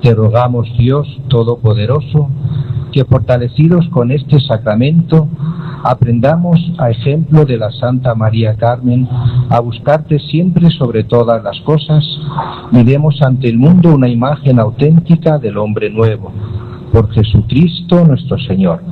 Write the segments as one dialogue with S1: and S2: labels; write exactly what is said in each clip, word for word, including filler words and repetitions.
S1: Te rogamos, Dios Todopoderoso, que fortalecidos con este sacramento, aprendamos, a ejemplo de la Santa María Carmen, a buscarte siempre sobre todas las cosas y demos ante el mundo una imagen auténtica del hombre nuevo. Por Jesucristo nuestro Señor.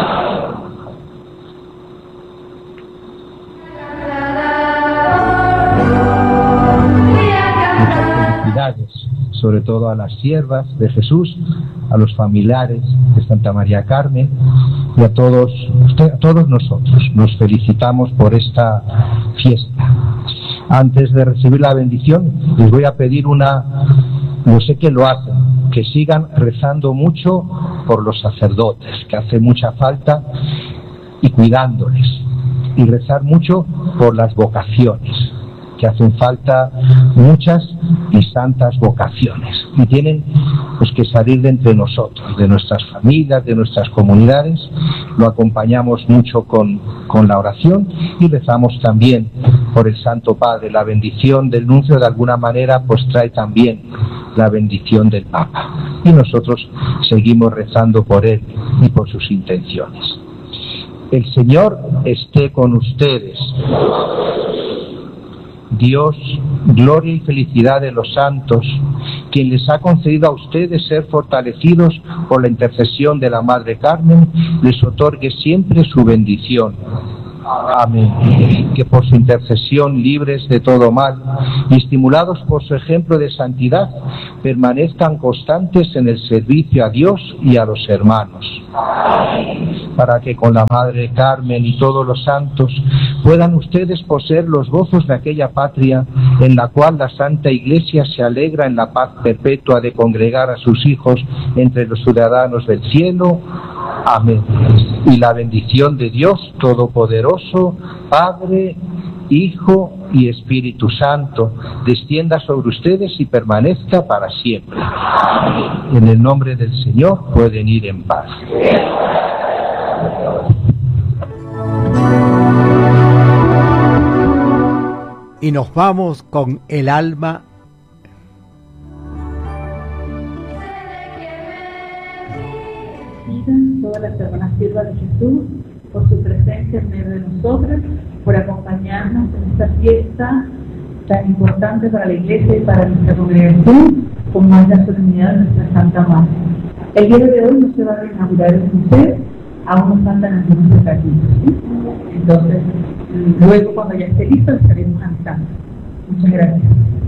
S1: Muchas felicidades, sobre todo a las siervas de Jesús, a los familiares de Santa María Carmen y a todos, usted, a todos nosotros. Nos felicitamos por esta fiesta. Antes de recibir la bendición, les voy a pedir una, yo sé que lo hacen, que sigan rezando mucho por los sacerdotes, que hace mucha falta, y cuidándoles, y rezar mucho por las vocaciones, que hacen falta muchas y santas vocaciones, y tienen pues que salir de entre nosotros, de nuestras familias, de nuestras comunidades. Lo acompañamos mucho con, con la oración y rezamos también por el Santo Padre. La bendición del nuncio de alguna manera pues trae también la bendición del Papa, y nosotros seguimos rezando por él y por sus intenciones. El Señor esté con ustedes. Dios, gloria y felicidad de los santos, quien les ha concedido a ustedes ser fortalecidos por la intercesión de la Madre Carmen, les otorgue siempre su bendición. Amén. Que por su intercesión, libres de todo mal y estimulados por su ejemplo de santidad, permanezcan constantes en el servicio a Dios y a los hermanos. Para que con la Madre Carmen y todos los santos puedan ustedes poseer los gozos de aquella patria en la cual la Santa Iglesia se alegra en la paz perpetua de congregar a sus hijos entre los ciudadanos del cielo. Amén. Y la bendición de Dios Todopoderoso, Padre, Hijo y Espíritu Santo, descienda sobre ustedes y permanezca para siempre. En el nombre del Señor pueden ir en paz.
S2: Y nos vamos con el alma.
S3: Todas las hermanas siervas de Jesús, por su presencia en medio de nosotras, por acompañarnos en esta fiesta tan importante para la Iglesia y para nuestra congregación, como es la solemnidad de nuestra Santa Madre. El día de hoy no se va a inaugurar el museo, aún nos faltan algunos detallitos, ¿sí? Entonces, luego cuando ya esté listo, estaremos avisando. Muchas gracias.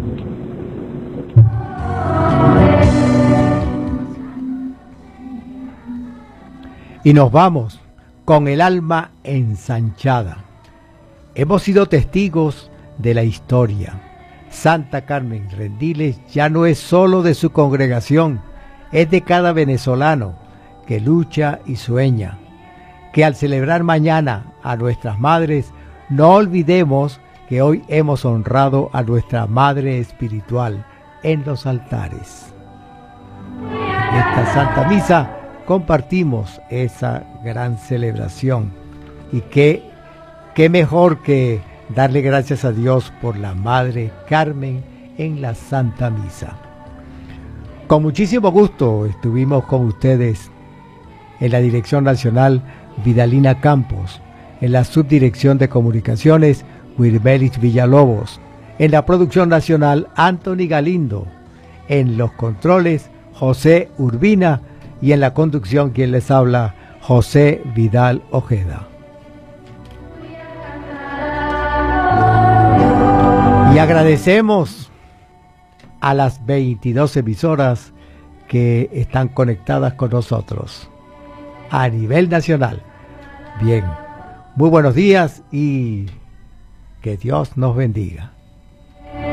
S2: Y nos vamos con el alma ensanchada. Hemos sido testigos de la historia. Santa Carmen Rendiles ya no es solo de su congregación, es de cada venezolano que lucha y sueña. Que al celebrar mañana a nuestras madres, no olvidemos que hoy hemos honrado a nuestra Madre Espiritual en los altares. En esta Santa Misa compartimos esa gran celebración, y qué, qué mejor que darle gracias a Dios por la Madre Carmen en la Santa Misa. Con muchísimo gusto estuvimos con ustedes en la Dirección Nacional Vidalina Campos, en la Subdirección de Comunicaciones Wirbelis Villalobos, en la Producción Nacional Anthony Galindo, en los controles José Urbina, y en la conducción quien les habla, José Vidal Ojeda. Y agradecemos a las veintidós emisoras que están conectadas con nosotros a nivel nacional. Bien, muy buenos días y que Dios nos bendiga.